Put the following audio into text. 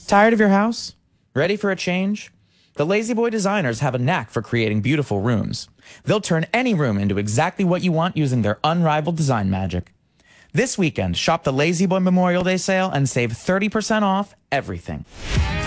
Tired of your house? Ready for a change? The Lazy Boy designers have a knack for creating beautiful rooms. They'll turn any room into exactly what you want using their unrivaled design magic. This weekend, shop the Lazy Boy Memorial Day sale and save 30% off everything.